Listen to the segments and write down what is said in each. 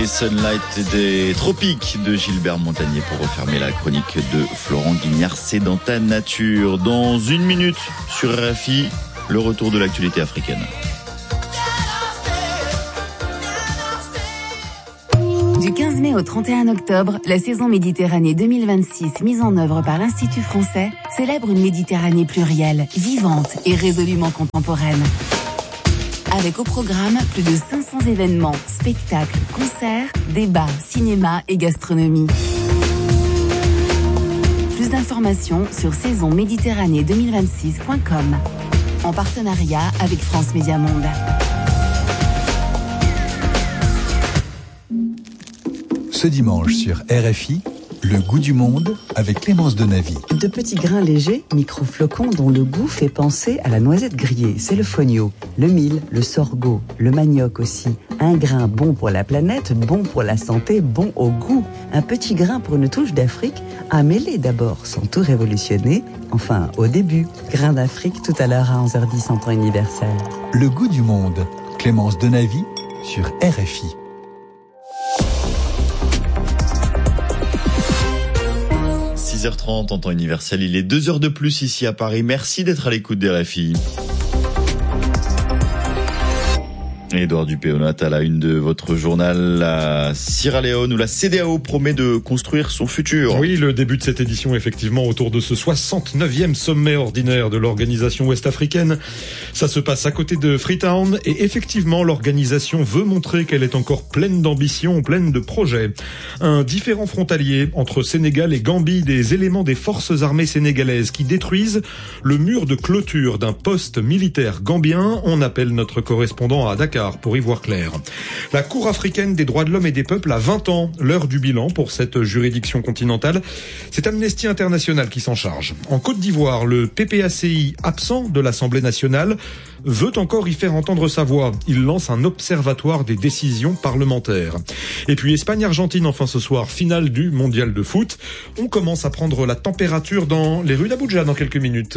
Sunlight des tropiques de Gilbert Montagnier pour refermer la chronique de Florent Guignard, c'est dans ta nature. Dans une minute sur RFI, le retour de l'actualité africaine. Du 15 mai au 31 octobre, la saison Méditerranée 2026 mise en œuvre par l'Institut français célèbre une Méditerranée plurielle, vivante et résolument contemporaine. Avec au programme plus de 500 événements, spectacles, concerts, débats, cinéma et gastronomie. Plus d'informations sur saisonméditerranée2026.com en partenariat avec France Média Monde. Ce dimanche sur RFI, le goût du monde avec Clémence Donavy. De petits grains légers, micro-flocons dont le goût fait penser à la noisette grillée, c'est le fonio. Le mil, le sorgho, le manioc aussi. Un grain bon pour la planète, bon pour la santé, bon au goût. Un petit grain pour une touche d'Afrique, à mêler d'abord sans tout révolutionner. Enfin, au début. Grain d'Afrique tout à l'heure à 11h10 en temps universel. Le goût du monde, Clémence Donavy sur RFI. 6h30 en temps universel, il est 2 heures de plus ici à Paris. Merci d'être à l'écoute des RFI. Édouard Dupéonat à la une de votre journal, la Sierra Leone où la CEDEAO promet de construire son futur. Oui, le début de cette édition effectivement autour de ce 69e sommet ordinaire de l'organisation ouest-africaine. Ça se passe à côté de Freetown et effectivement l'organisation veut montrer qu'elle est encore pleine d'ambition, pleine de projets. Un différend frontalier entre Sénégal et Gambie, des éléments des forces armées sénégalaises qui détruisent le mur de clôture d'un poste militaire gambien. On appelle notre correspondant à Dakar pour y voir clair. La Cour africaine des droits de l'homme et des peuples a 20 ans, l'heure du bilan pour cette juridiction continentale. C'est Amnesty International qui s'en charge. En Côte d'Ivoire, le PPACI, absent de l'Assemblée nationale, veut encore y faire entendre sa voix. Il lance un observatoire des décisions parlementaires. Et puis Espagne-Argentine, enfin ce soir, finale du mondial de foot. On commence à prendre la température dans les rues d'Abuja dans quelques minutes.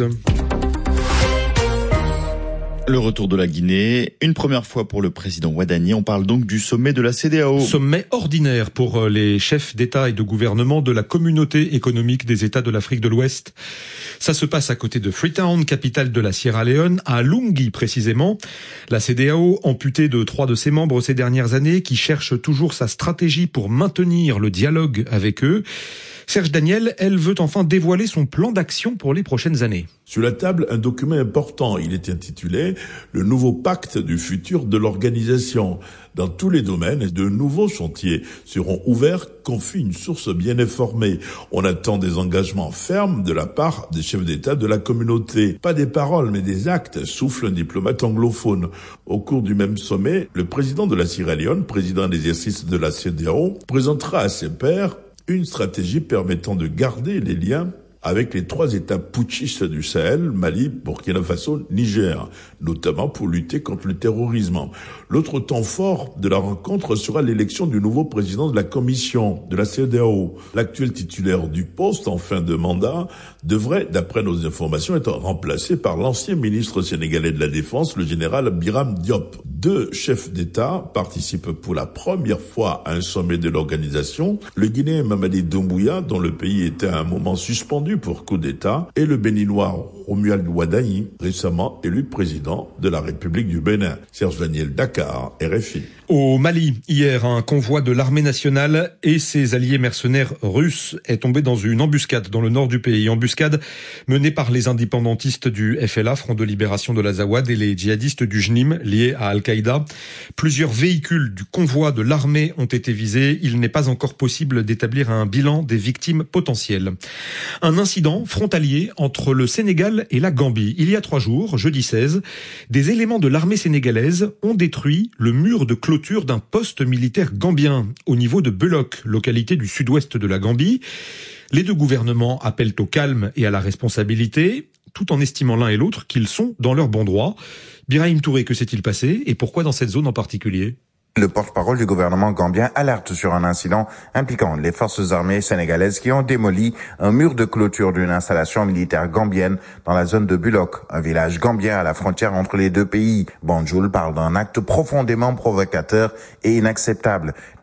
Le retour de la Guinée, une première fois pour le président Ouadani. On parle donc du sommet de la CEDEAO. Sommet ordinaire pour les chefs d'État et de gouvernement de la communauté économique des États de l'Afrique de l'Ouest. Ça se passe à côté de Freetown, capitale de la Sierra Leone, à Lungi précisément. La CEDEAO, amputée de 3 de ses membres ces dernières années, qui cherche toujours sa stratégie pour maintenir le dialogue avec eux. Serge Daniel, elle veut enfin dévoiler son plan d'action pour les prochaines années. Sur la table, un document important. Il est intitulé « Le nouveau pacte du futur de l'organisation ». Dans tous les domaines, de nouveaux chantiers seront ouverts, confie une source bien informée. On attend des engagements fermes de la part des chefs d'État de la communauté. Pas des paroles, mais des actes, souffle un diplomate anglophone. Au cours du même sommet, le président de la Sierra Leone, président d'exercice de la CEDEAO, présentera à ses pairs une stratégie permettant de garder les liens avec les 3 États putschistes du Sahel, Mali, Burkina Faso, Niger, notamment pour lutter contre le terrorisme. L'autre temps fort de la rencontre sera l'élection du nouveau président de la commission de la CEDEAO. L'actuel titulaire du poste en fin de mandat devrait, d'après nos informations, être remplacé par l'ancien ministre sénégalais de la Défense, le général Biram Diop. 2 chefs d'État participent pour la première fois à un sommet de l'organisation. Le Guinéen Mamadi Doumbouya, dont le pays était à un moment suspendu pour coup d'État, et le Béninois Romuald Ouadani, récemment élu président de la République du Bénin. Serge Daniel, Dakar, RFI. Au Mali, hier, un convoi de l'armée nationale et ses alliés mercenaires russes est tombé dans une embuscade dans le nord du pays. Embuscade menée par les indépendantistes du FLA, Front de Libération de l'Azawad, et les djihadistes du JNIM, liés à Al-Qaïda. Plusieurs véhicules du convoi de l'armée ont été visés. Il n'est pas encore possible d'établir un bilan des victimes potentielles. Un incident frontalier entre le Sénégal et la Gambie. Il y a 3 jours, jeudi 16, des éléments de l'armée sénégalaise ont détruit le mur de clôture d'un poste militaire gambien au niveau de Belok, localité du sud-ouest de la Gambie. Les 2 gouvernements appellent au calme et à la responsabilité, tout en estimant l'un et l'autre qu'ils sont dans leur bon droit. Birahim Touré, que s'est-il passé et pourquoi dans cette zone en particulier ? Le porte-parole du gouvernement gambien alerte sur un incident impliquant les forces armées sénégalaises qui ont démoli un mur de clôture d'une installation militaire gambienne dans la zone de Bulok, un village gambien à la frontière entre les 2 pays. Banjul parle d'un acte profondément provocateur et inacceptable.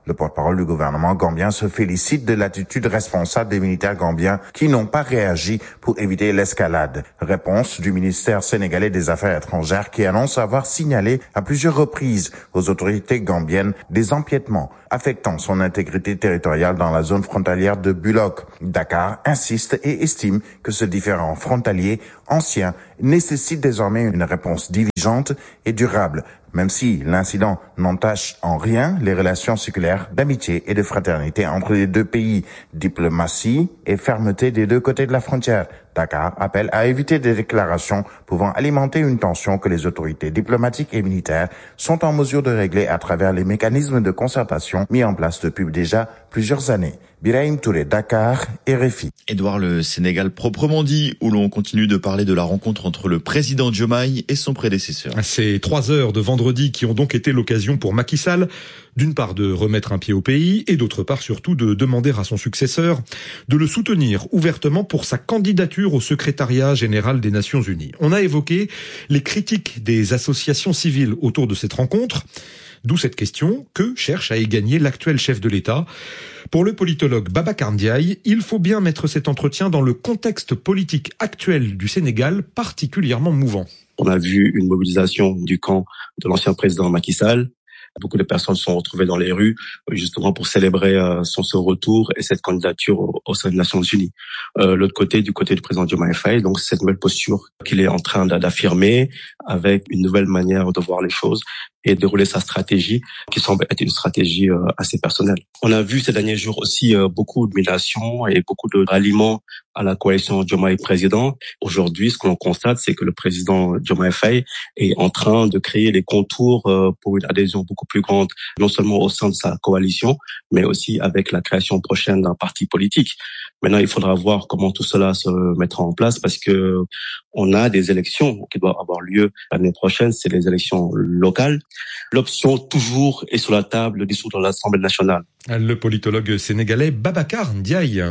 Le porte-parole du gouvernement gambien se félicite de l'attitude responsable des militaires gambiens qui n'ont pas réagi pour éviter l'escalade. Réponse du ministère sénégalais des Affaires étrangères qui annonce avoir signalé à plusieurs reprises aux autorités gambiennes des empiètements affectant son intégrité territoriale dans la zone frontalière de Bullock. Dakar insiste et estime que ce différend frontalier ancien nécessite désormais une réponse diligente et durable, même si l'incident n'entache en rien les relations séculaires d'amitié et de fraternité entre les deux pays. Diplomatie et fermeté des deux côtés de la frontière. Dakar appelle à éviter des déclarations pouvant alimenter une tension que les autorités diplomatiques et militaires sont en mesure de régler à travers les mécanismes de concertation mis en place depuis déjà plusieurs années. Birahim Touré, Dakar, RFI. Édouard, le Sénégal proprement dit, où l'on continue de parler de la rencontre entre le président Diomaye et son prédécesseur. Ces 3 heures de vendredi qui ont donc été l'occasion pour Macky Sall, d'une part de remettre un pied au pays et d'autre part surtout de demander à son successeur de le soutenir ouvertement pour sa candidature au secrétariat général des Nations Unies. On a évoqué les critiques des associations civiles autour de cette rencontre, d'où cette question, que cherche à y gagner l'actuel chef de l'État ? Pour le politologue Babacar Ndiaye, il faut bien mettre cet entretien dans le contexte politique actuel du Sénégal particulièrement mouvant. On a vu une mobilisation du camp de l'ancien président Macky Sall. Beaucoup de personnes se sont retrouvées dans les rues justement pour célébrer son retour et cette candidature au sein des Nations Unies. L'autre côté, du côté du président Diomaye Faye, donc cette nouvelle posture qu'il est en train d'affirmer avec une nouvelle manière de voir les choses et dérouler sa stratégie qui semble être une stratégie assez personnelle. On a vu ces derniers jours aussi beaucoup de médiation et beaucoup de ralliements à la coalition Diomaye président. Aujourd'hui, ce que l'on constate, c'est que le président Diomaye Faye est en train de créer les contours pour une adhésion beaucoup plus grande, non seulement au sein de sa coalition, mais aussi avec la création prochaine d'un parti politique. Maintenant, il faudra voir comment tout cela se mettra en place parce que on a des élections qui doivent avoir lieu l'année prochaine, c'est les élections locales. L'option toujours est sur la table de dissoudre l'Assemblée nationale. Le politologue sénégalais Babacar Ndiaye.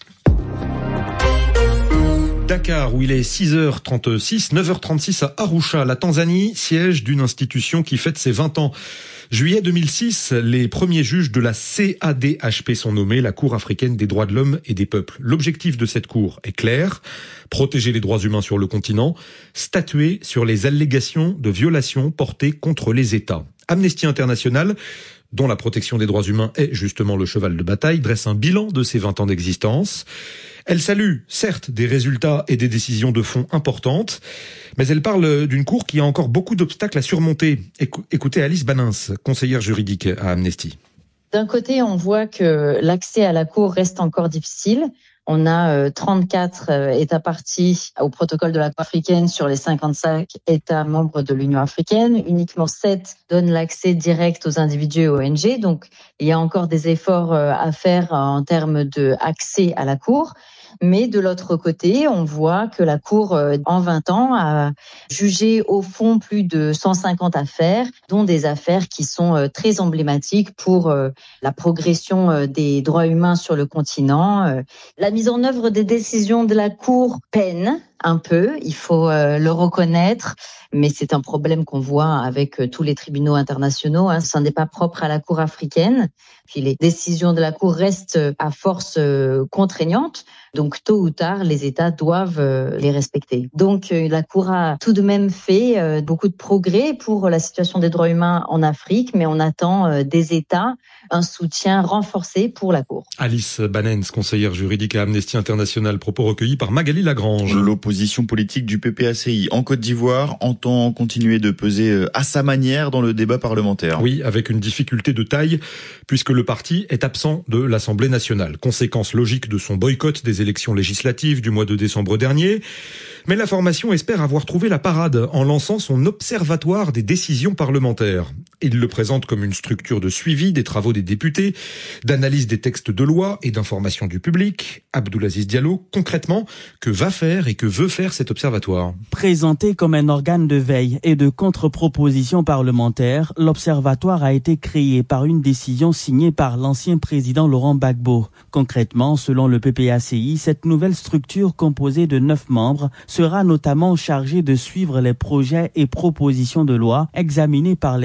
Dakar, où il est 6h36, 9h36 à Arusha, la Tanzanie, siège d'une institution qui fête ses 20 ans. Juillet 2006, les premiers juges de la CADHP sont nommés, la Cour africaine des droits de l'homme et des peuples. L'objectif de cette cour est clair, protéger les droits humains sur le continent, statuer sur les allégations de violations portées contre les États. Amnesty International, dont la protection des droits humains est justement le cheval de bataille, dresse un bilan de ces 20 ans d'existence. Elle salue, certes, des résultats et des décisions de fond importantes, mais elle parle d'une cour qui a encore beaucoup d'obstacles à surmonter. Écoutez Alice Banins, conseillère juridique à Amnesty. D'un côté, on voit que l'accès à la cour reste encore difficile. On a 34 États partis au protocole de la Cour africaine sur les 55 États membres de l'Union africaine. Uniquement 7 donnent l'accès direct aux individus et aux ONG. Donc, il y a encore des efforts à faire en termes d'accès à la Cour. Mais de l'autre côté, on voit que la Cour, en 20 ans, a jugé au fond plus de 150 affaires, dont des affaires qui sont très emblématiques pour la progression des droits humains sur le continent. La mise en œuvre des décisions de la Cour peine un peu, il faut le reconnaître, mais c'est un problème qu'on voit avec tous les tribunaux internationaux. Ça n'est pas propre à la Cour africaine. Puis les décisions de la Cour restent à force contraignantes, donc tôt ou tard, les États doivent les respecter. Donc la Cour a tout de même fait beaucoup de progrès pour la situation des droits humains en Afrique, mais on attend des États un soutien renforcé pour la Cour. Alice Banens, conseillère juridique à Amnesty International, propos recueillis par Magali Lagrange. L'opposition politique du PPACI en Côte d'Ivoire entend continuer de peser à sa manière dans le débat parlementaire. Oui, avec une difficulté de taille, puisque le parti est absent de l'Assemblée nationale. Conséquence logique de son boycott des élections législatives du mois de décembre dernier. Mais la formation espère avoir trouvé la parade en lançant son observatoire des décisions parlementaires. Il le présente comme une structure de suivi des travaux des députés, d'analyse des textes de loi et d'information du public. Abdoulaziz Diallo, concrètement, que va faire et que veut faire cet observatoire? Présenté comme un organe de veille et de contre-proposition parlementaire, l'observatoire a été créé par une décision signée par l'ancien président Laurent Gbagbo. Concrètement, selon le PPACI, cette nouvelle structure composée de 9 membres sera notamment chargée de suivre les projets et propositions de loi examinés par les députés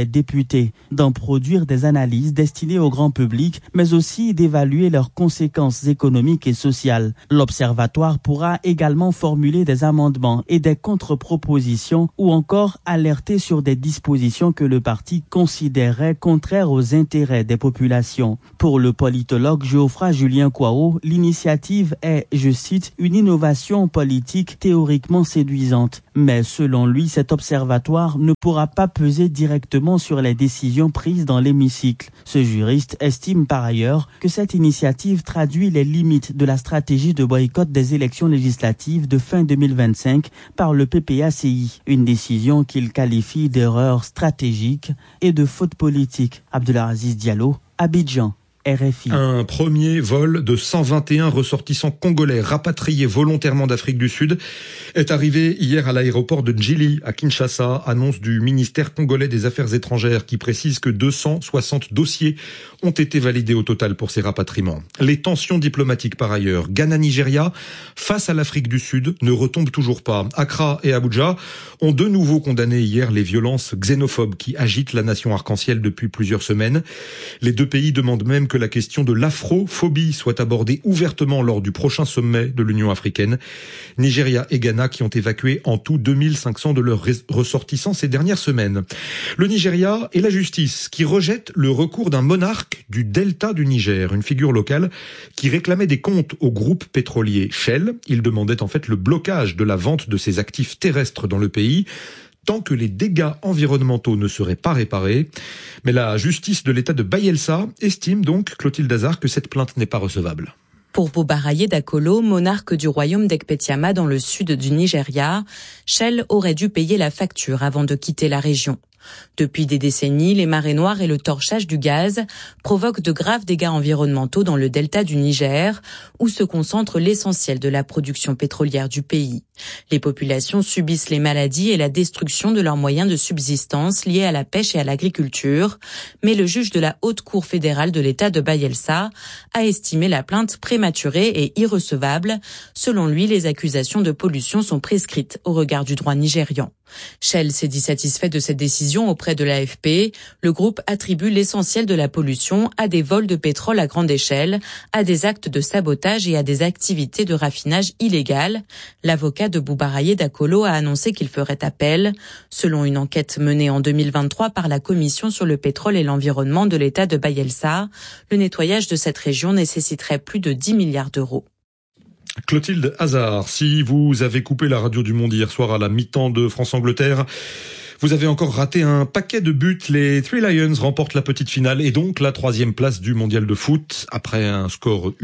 discuter, d'en produire des analyses destinées au grand public, mais aussi d'évaluer leurs conséquences économiques et sociales. L'Observatoire pourra également formuler des amendements et des contre-propositions ou encore alerter sur des dispositions que le parti considérerait contraires aux intérêts des populations. Pour le politologue Geoffroy Julien Kouao, l'initiative est, je cite, une innovation politique théoriquement séduisante. Mais selon lui, cet observatoire ne pourra pas peser directement sur les décisions prises dans l'hémicycle. Ce juriste estime par ailleurs que cette initiative traduit les limites de la stratégie de boycott des élections législatives de fin 2025 par le PPACI, une décision qu'il qualifie d'erreur stratégique et de faute politique. Abdelaziz Diallo, Abidjan. RFI. Un premier vol de 121 ressortissants congolais rapatriés volontairement d'Afrique du Sud est arrivé hier à l'aéroport de Djili à Kinshasa, annonce du ministère congolais des Affaires étrangères qui précise que 260 dossiers ont été validés au total pour ces rapatriements. Les tensions diplomatiques par ailleurs, Ghana-Nigeria face à l'Afrique du Sud ne retombent toujours pas. Accra et Abuja ont de nouveau condamné hier les violences xénophobes qui agitent la nation arc-en-ciel depuis plusieurs semaines. Les deux pays demandent même que la question de l'afrophobie soit abordée ouvertement lors du prochain sommet de l'Union africaine. Nigeria et Ghana qui ont évacué en tout 2500 de leurs ressortissants ces dernières semaines. Le Nigeria et la justice qui rejettent le recours d'un monarque du delta du Niger, une figure locale qui réclamait des comptes au groupe pétrolier Shell. Il demandait en fait le blocage de la vente de ses actifs terrestres dans le pays, tant que les dégâts environnementaux ne seraient pas réparés. Mais la justice de l'État de Bayelsa estime donc, Clotilde Hazard, que cette plainte n'est pas recevable. Pour Bobaraye Dakolo, monarque du royaume d'Ekpetiama dans le sud du Nigeria, Shell aurait dû payer la facture avant de quitter la région. Depuis des décennies, les marées noires et le torchage du gaz provoquent de graves dégâts environnementaux dans le delta du Niger, où se concentre l'essentiel de la production pétrolière du pays. Les populations subissent les maladies et la destruction de leurs moyens de subsistance liés à la pêche et à l'agriculture, mais le juge de la Haute Cour fédérale de l'État de Bayelsa a estimé la plainte prématurée et irrecevable. Selon lui, les accusations de pollution sont prescrites au regard du droit nigérian. Shell s'est dit satisfait de cette décision auprès de l'AFP. Le groupe attribue l'essentiel de la pollution à des vols de pétrole à grande échelle, à des actes de sabotage et à des activités de raffinage illégales. L'avocat de Bobaraye Dakolo a annoncé qu'il ferait appel. Selon une enquête menée en 2023 par la Commission sur le pétrole et l'environnement de l'État de Bayelsa, le nettoyage de cette région nécessiterait plus de 10 milliards d'euros. Clotilde Hazard, si vous avez coupé la radio du Monde hier soir à la mi-temps de France-Angleterre, vous avez encore raté un paquet de buts. Les Three Lions remportent la petite finale et donc la 3e place du mondial de foot après un score